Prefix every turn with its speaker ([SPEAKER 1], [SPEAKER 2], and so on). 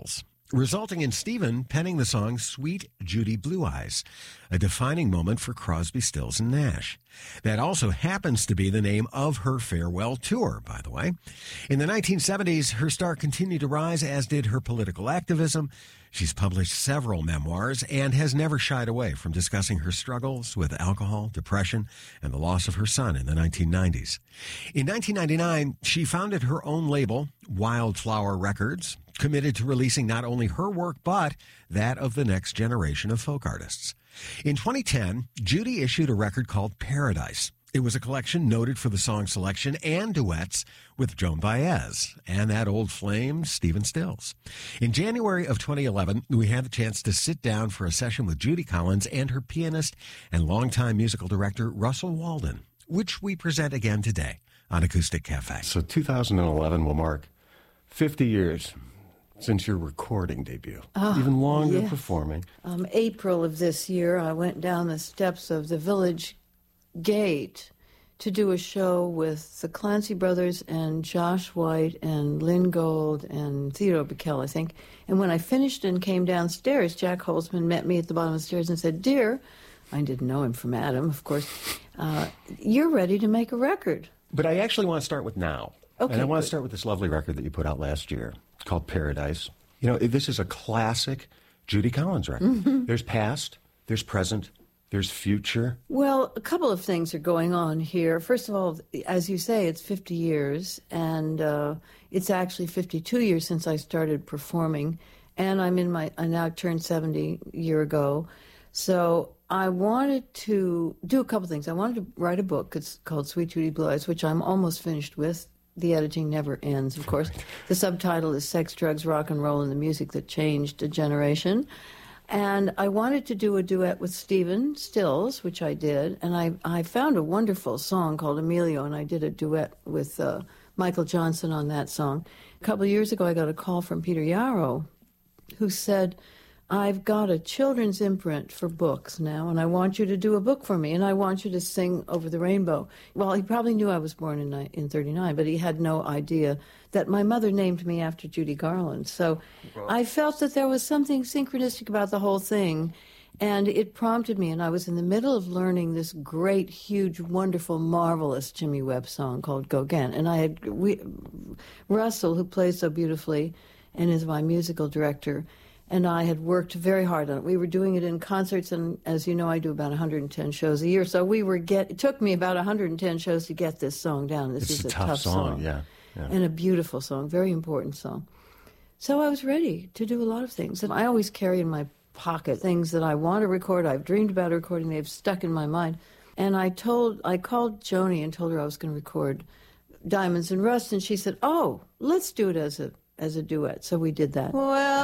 [SPEAKER 1] Stills, resulting in Stephen penning the song Sweet Judy Blue Eyes, a defining moment for Crosby, Stills, and Nash. That also happens to be the name of her farewell tour, by the way. In the 1970s, her star continued to rise, as did her political activism. She's published several memoirs and has never shied away from discussing her struggles with alcohol, depression, and the loss of her son in the 1990s. In 1999, she founded her own label, Wildflower Records, committed to releasing not only her work, but that of the next generation of folk artists. In 2010, Judy issued a record called Paradise. It was a collection noted for the song selection and duets with Joan Baez and that old flame, Stephen Stills. In January of 2011, we had the chance to sit down for a session with Judy Collins and her pianist and longtime musical director, Russell Walden, which we present again today on Acoustic Cafe.
[SPEAKER 2] So 2011 will mark 50 years since your recording debut, even longer performing.
[SPEAKER 3] April of this year, I went down the steps of the Village Gate to do a show with the Clancy Brothers and Josh White and Lynn Gold and Theodore Bickel, I think. And when I finished and came downstairs, Jack Holzman met me at the bottom of the stairs and said, "Dear," I didn't know him from Adam, of course, "you're ready to make a record."
[SPEAKER 2] But I actually want to start with now.
[SPEAKER 3] Okay,
[SPEAKER 2] and I want to start with this lovely record that you put out last year called Paradise. You know, this is a classic Judy Collins record. Mm-hmm. There's past, there's present, there's future.
[SPEAKER 3] Well, a couple of things are going on here. First of all, as you say, it's 50 years, and it's actually 52 years since I started performing, and I now turned 70 a year ago. So I wanted to do a couple things. I wanted to write a book. It's called Sweet Judy Blue Eyes, which I'm almost finished with. The editing never ends, of course. Right. The subtitle is Sex, Drugs, Rock and Roll and the Music That Changed a Generation. And I wanted to do a duet with Stephen Stills, which I did. And I found a wonderful song called Emilio, and I did a duet with Michael Johnson on that song. A couple of years ago, I got a call from Peter Yarrow, who said, "I've got a children's imprint for books now, and I want you to do a book for me, and I want you to sing Over the Rainbow." Well, he probably knew I was born in 39, but he had no idea that my mother named me after Judy Garland. So I felt that there was something synchronistic about the whole thing, and it prompted me, and I was in the middle of learning this great, huge, wonderful, marvelous Jimmy Webb song called Go Again. And Russell, who plays so beautifully and is my musical director, and I had worked very hard on it. We were doing it in concerts, and as you know, I do about 110 shows a year. So it took me about 110 shows to get this song down. This is a tough song.
[SPEAKER 2] Yeah.
[SPEAKER 3] And a beautiful song, very important song. So I was ready to do a lot of things. And I always carry in my pocket things that I want to record. I've dreamed about recording. They've stuck in my mind. And I called Joni and told her I was going to record Diamonds and Rust, and she said, "Oh, let's do it as a duet." So we did that. Well,